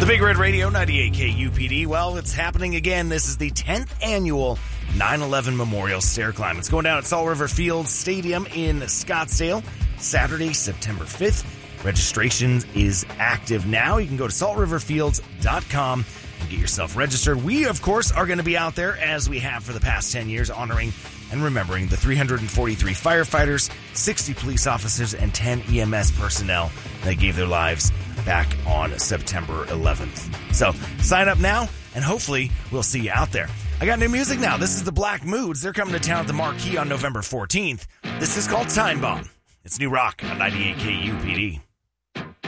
The Big Red Radio, 98 KUPD. Well, it's happening again. This is the 10th annual 9/11 Memorial Stair Climb. It's going down at Salt River Field Stadium in Scottsdale, Saturday, September 5th. Registration is active now. You can go to saltriverfields.com and get yourself registered. We, of course, are going to be out there, as we have for the past 10 years, honoring and remembering the 343 firefighters, 60 police officers, and 10 EMS personnel that gave their lives back on September 11th. So sign up now, and hopefully we'll see you out there. I got new music now. This is the Black Moods. They're coming to town at the Marquee on November 14th. This is called Time Bomb. It's new rock on 98 KUPD.